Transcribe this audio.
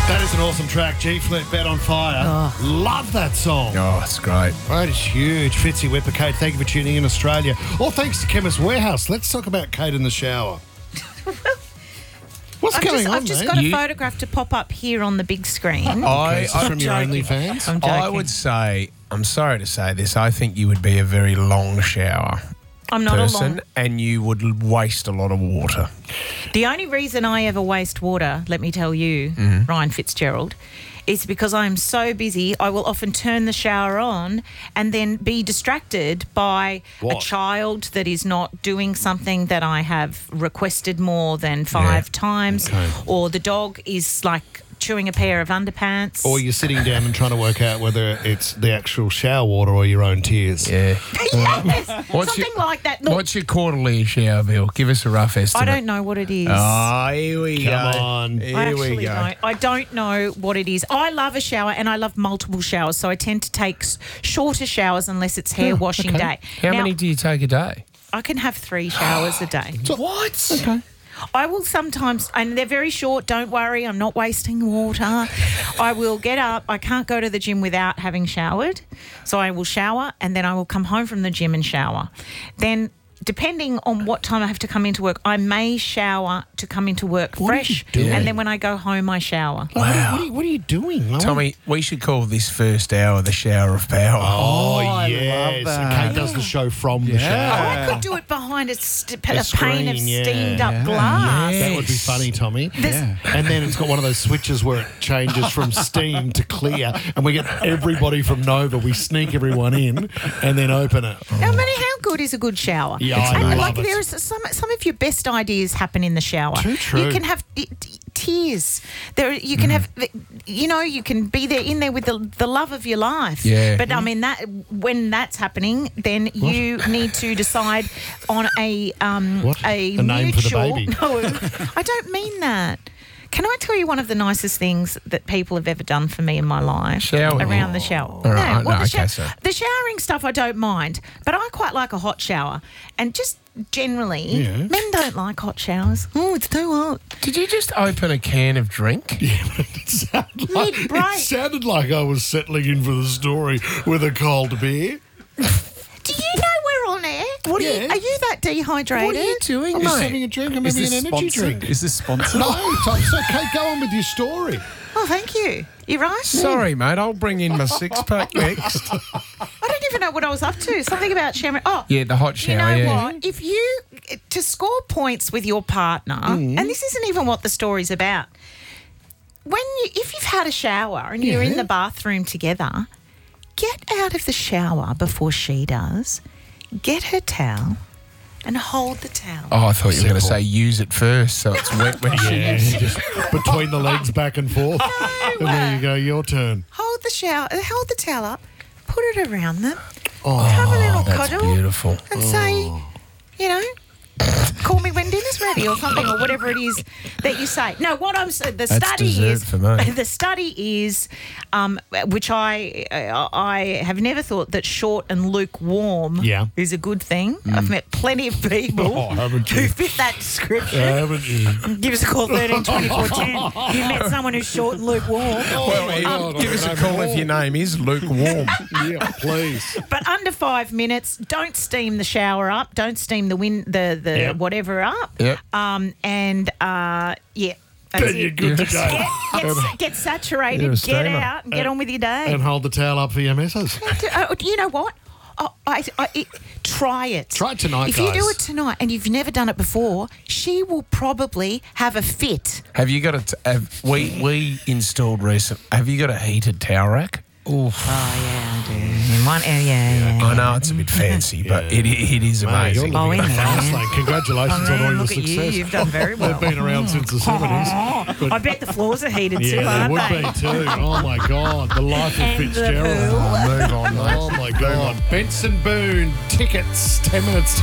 That is an awesome track. G-Fleet, Bet on Fire. Love that song. Oh, it's great. Right, it's huge. Fitzy Whipper, Kate, thank you for tuning in, Australia. All thanks to Chemist Warehouse. Let's talk about Kate in the shower. What's going on, I've just mate? got a photograph to pop up here on the big screen. Okay, so from your joking. OnlyFans? I'm joking. I would say, I'm sorry to say this, I think you would be a very long shower I'm not person a long. and you would waste a lot of water. The only reason I ever waste water, let me tell you, Ryan Fitzgerald, is because I'm so busy. I will often turn the shower on and then be distracted by What? a child that is not doing something that I have requested more than 5 times, or the dog is like chewing a pair of underpants. Or you're sitting down and trying to work out whether it's the actual shower water or your own tears. Yeah. Yes, What's something your- like that. Look, What's your quarterly shower bill? Give us a rough I estimate. don't know what it is. Oh, here we go. Come on. Here I we actually go. don't. I don't know what it is. I love a shower and I love multiple showers, so I tend to take shorter showers unless it's hair washing day. How Now, many do you take a day? I can have 3 showers a day. What? Okay. I will sometimes, and they're very short, don't worry, I'm not wasting water. I will get up. I can't go to the gym without having showered. So I will shower and then I will come home from the gym and shower. Then, depending on what time I have to come into work, I may shower to come into work What are you fresh. doing? And then when I go home, I shower. Like, what are you doing? Like, Tommy, we should call this first hour the shower of power. Oh, yes. And Kate does the show from the shower. I could do it behind a pane of screen, yeah. steamed up glass. That would be funny, Tommy. There's- And then it's got one of those switches where it changes from steam to clear, and we get everybody from Nova. We sneak everyone in and then open it. How good is a good shower? Yeah, I and love like it. there's some of your best ideas happen in the shower. Too true. You can have tears. There, you can have, you can be there in there with the love of your life. Yeah. But I mean that when that's happening, then you need to decide on a What? a A name for the mutual. baby. No, I don't mean that. Can I tell you one of the nicest things that people have ever done for me in my life? Shower. Around the shower. All right, no, okay, so- The showering stuff I don't mind, but I quite like a hot shower. And just generally, Yeah. men don't like hot showers. Oh, it's too hot. Did you just open a can of drink? Mid-break. It sounded like I was settling in for the story with a cold beer. Do you know we're on air? Are you that dehydrated? What are you doing, I'm just mate? having a drink. I'm Is having this an energy sponsored? drink. Is this sponsored? No, Tom, so Kate, go on with your story. Oh, thank you. You right? Sorry, mate. I'll bring in my 6-pack next. I don't even know what I was up to. Something about showering. Oh, Yeah, the hot you shower. know yeah. what? If you to score points with your partner, and this isn't even what the story's about. If you've had a shower and you're in the bathroom together, get out of the shower before she does. Get her towel and hold the towel. Oh, I thought you were going to say use it first, so it's wet when she Yeah, just between the legs back and forth. And there you go, your turn. Hold the towel up, put it around them, have a little That's cuddle, beautiful. and say, call me when dinner's ready or something, or whatever it is that you say. No, what I'm saying, the study dessert is for me. the study is, which I have never thought that short and lukewarm is a good thing. I've met plenty of people haven't you? who fit that description. Haven't you? Give us a call 13 24 10. You met someone who's short and lukewarm. Well, give us a call if your name is lukewarm. Yeah, please. But under 5 minutes, don't steam the shower up. Don't steam the Yep. whatever up. Yep. That's Then you're it. good to go. Get saturated, You're a get steamer. out, and get on with your day. And hold the towel up for your missus. You know what? Try it. Try it tonight, If you do guys. it tonight and you've never done it before, she will probably have a fit. Have you got we installed recent. Have you got a heated towel rack? Oh, yeah, I do. Yeah. I know it's a bit fancy, but it is Mate, you're amazing. living in in the there. fast lane. Congratulations on all your Look at you. success. You've done very well. They've been around since the 70s. I bet the floors are heated too, Yeah, they aren't would they? be too. Oh, my God. The life of And the Fitzgerald. pool. Move on, mate. Oh, my God. Benson Boone, tickets, 10 minutes